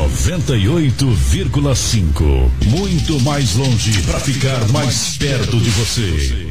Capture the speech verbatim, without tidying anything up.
noventa e oito vírgula cinco. Muito mais longe para ficar mais perto de você.